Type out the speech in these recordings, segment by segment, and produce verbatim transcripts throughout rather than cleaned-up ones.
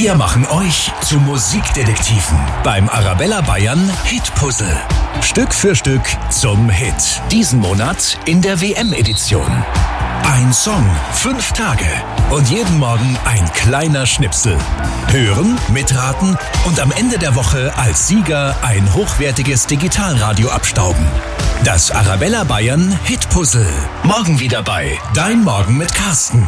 Wir machen euch zu Musikdetektiven beim Arabella Bayern Hitpuzzle. Stück für Stück zum Hit. Diesen Monat in der W M-Edition. Ein Song, fünf Tage und jeden Morgen ein kleiner Schnipsel. Hören, mitraten und am Ende der Woche als Sieger ein hochwertiges Digitalradio abstauben. Das Arabella Bayern Hitpuzzle. Morgen wieder bei Dein Morgen mit Carsten.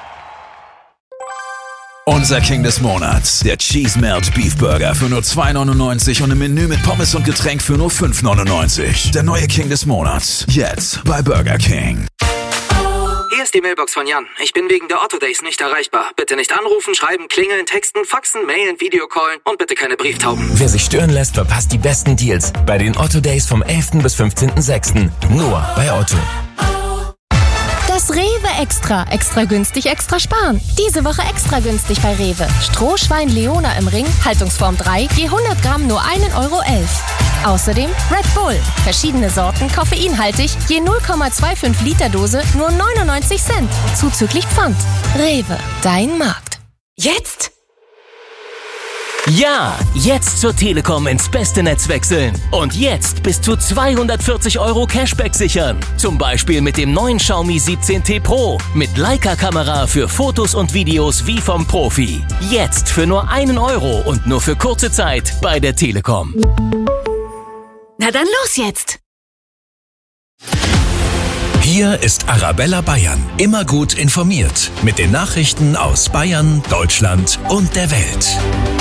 Unser King des Monats, der Cheese Melt Beef Burger für nur zwei neunundneunzig und im Menü mit Pommes und Getränk für nur fünf neunundneunzig. Der neue King des Monats, jetzt bei Burger King. Hier ist die Mailbox von Jan. Ich bin wegen der Otto Days nicht erreichbar. Bitte nicht anrufen, schreiben, klingeln, texten, faxen, mailen, Videocallen und bitte keine Brieftauben. Wer sich stören lässt, verpasst die besten Deals bei den Otto Days vom elften bis fünfzehnten sechsten Nur bei Otto. Das Rewe Extra. Extra günstig, extra sparen. Diese Woche extra günstig bei Rewe. Strohschwein Leona im Ring, Haltungsform drei, je hundert Gramm nur ein Euro elf. Außerdem Red Bull. Verschiedene Sorten, koffeinhaltig, je null Komma fünfundzwanzig Liter Dose, nur neunundneunzig Cent. Zuzüglich Pfand. Rewe, dein Markt. Jetzt? Ja, jetzt zur Telekom ins beste Netz wechseln. Und jetzt bis zu zweihundertvierzig Euro Cashback sichern. Zum Beispiel mit dem neuen Xiaomi siebzehn T Pro. Mit Leica-Kamera für Fotos und Videos wie vom Profi. Jetzt für nur einen Euro und nur für kurze Zeit bei der Telekom. Na dann los jetzt! Hier ist Arabella Bayern. Immer gut informiert. Mit den Nachrichten aus Bayern, Deutschland und der Welt.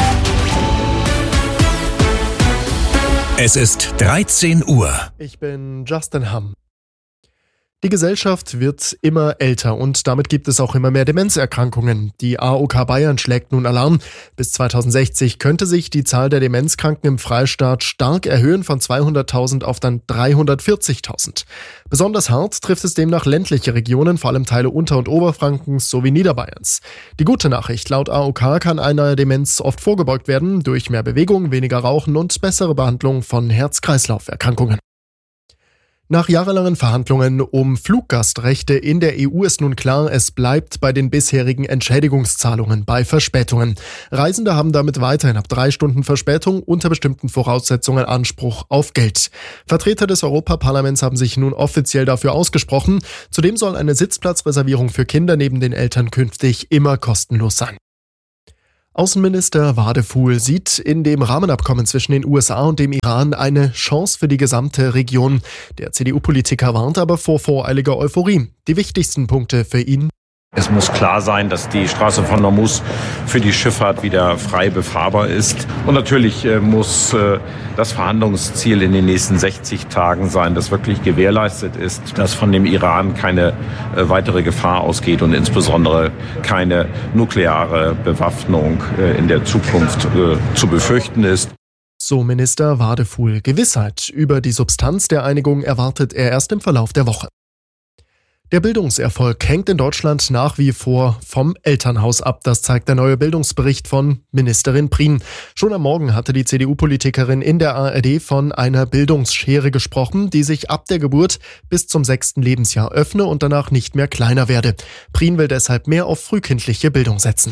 Es ist dreizehn Uhr. Ich bin Justin Hamm. Die Gesellschaft wird immer älter und damit gibt es auch immer mehr Demenzerkrankungen. Die A O K Bayern schlägt nun Alarm. Bis zweitausendsechzig könnte sich die Zahl der Demenzkranken im Freistaat stark erhöhen, von zweihunderttausend auf dann dreihundertvierzigtausend. Besonders hart trifft es demnach ländliche Regionen, vor allem Teile Unter- und Oberfrankens sowie Niederbayerns. Die gute Nachricht: Laut A O K kann einer Demenz oft vorgebeugt werden durch mehr Bewegung, weniger Rauchen und bessere Behandlung von Herz-Kreislauf-Erkrankungen. Nach jahrelangen Verhandlungen um Fluggastrechte in der E U ist nun klar, es bleibt bei den bisherigen Entschädigungszahlungen bei Verspätungen. Reisende haben damit weiterhin ab drei Stunden Verspätung unter bestimmten Voraussetzungen Anspruch auf Geld. Vertreter des Europaparlaments haben sich nun offiziell dafür ausgesprochen. Zudem soll eine Sitzplatzreservierung für Kinder neben den Eltern künftig immer kostenlos sein. Außenminister Wadefuhl sieht in dem Rahmenabkommen zwischen den U S A und dem Iran eine Chance für die gesamte Region. Der C D U-Politiker warnt aber vor voreiliger Euphorie. Die wichtigsten Punkte für ihn: Es muss klar sein, dass die Straße von Hormuz für die Schifffahrt wieder frei befahrbar ist. Und natürlich äh, muss äh, das Verhandlungsziel in den nächsten sechzig Tagen sein, dass wirklich gewährleistet ist, dass von dem Iran keine äh, weitere Gefahr ausgeht und insbesondere keine nukleare Bewaffnung äh, in der Zukunft äh, zu befürchten ist. So Minister Wadefuhl. Gewissheit über die Substanz der Einigung erwartet er erst im Verlauf der Woche. Der Bildungserfolg hängt in Deutschland nach wie vor vom Elternhaus ab. Das zeigt der neue Bildungsbericht von Ministerin Prien. Schon am Morgen hatte die C D U-Politikerin in der A R D von einer Bildungsschere gesprochen, die sich ab der Geburt bis zum sechsten Lebensjahr öffne und danach nicht mehr kleiner werde. Prien will deshalb mehr auf frühkindliche Bildung setzen.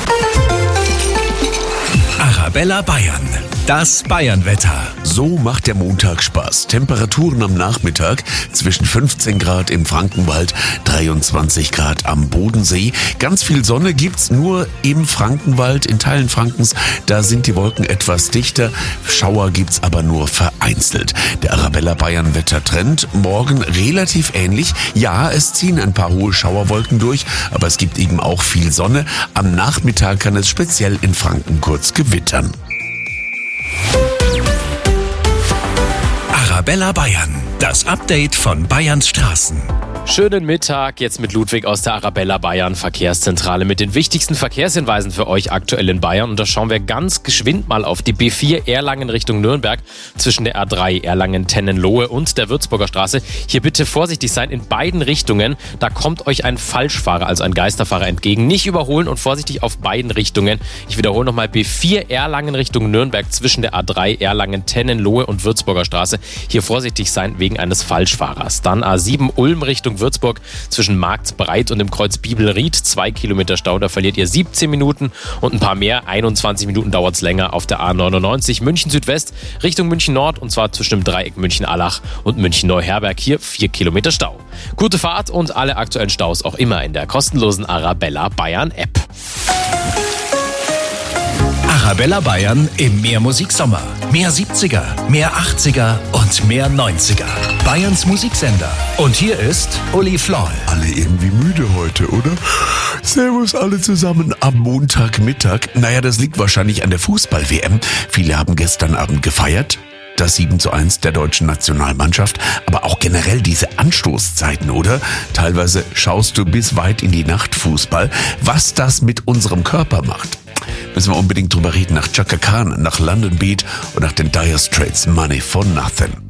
Arabella Bayern. Das Bayernwetter. So macht der Montag Spaß. Temperaturen am Nachmittag zwischen fünfzehn Grad im Frankenwald, dreiundzwanzig Grad am Bodensee. Ganz viel Sonne gibt's nur im Frankenwald, in Teilen Frankens. Da sind die Wolken etwas dichter. Schauer gibt's aber nur vereinzelt. Der Arabella Bayern Wettertrend morgen relativ ähnlich. Ja, es ziehen ein paar hohe Schauerwolken durch, aber es gibt eben auch viel Sonne. Am Nachmittag kann es speziell in Franken kurz gewittern. Arabella Bayern. Das Update von Bayerns Straßen. Schönen Mittag, jetzt mit Ludwig aus der Arabella Bayern Verkehrszentrale mit den wichtigsten Verkehrshinweisen für euch aktuell in Bayern. Und da schauen wir ganz geschwind mal auf die B vier Erlangen Richtung Nürnberg zwischen der A drei Erlangen-Tennenlohe und der Würzburger Straße. Hier bitte vorsichtig sein in beiden Richtungen. Da kommt euch ein Falschfahrer, also ein Geisterfahrer entgegen. Nicht überholen und vorsichtig auf beiden Richtungen. Ich wiederhole nochmal: B vier Erlangen Richtung Nürnberg zwischen der A drei Erlangen-Tennenlohe und Würzburger Straße. Hier vorsichtig sein wegen eines Falschfahrers. Dann A sieben Ulm Richtung Richtung Würzburg zwischen Marktbreit und dem Kreuz Bibelried. Zwei Kilometer Stau, da verliert ihr siebzehn Minuten und ein paar mehr. einundzwanzig Minuten dauert es länger auf der A neunundneunzig München Südwest Richtung München Nord und zwar zwischen dem Dreieck München-Allach und München-Neuherberg. Hier vier Kilometer Stau. Gute Fahrt und alle aktuellen Staus auch immer in der kostenlosen Arabella Bayern App. Arabella Bayern im Mehr Musiksommer. Mehr siebziger, mehr achtziger und mehr neunziger. Bayerns Musiksender. Und hier ist Uli Floll. Alle irgendwie müde heute, oder? Servus alle zusammen am Montagmittag. Naja, das liegt wahrscheinlich an der Fußball-W M. Viele haben gestern Abend gefeiert. Das sieben zu eins der deutschen Nationalmannschaft, aber auch generell diese Anstoßzeiten, oder? Teilweise schaust du bis weit in die Nacht Fußball. Was das mit unserem Körper macht, müssen wir unbedingt drüber reden. Nach Chaka Khan, nach London Beat und nach den Dire Straits Money for Nothing.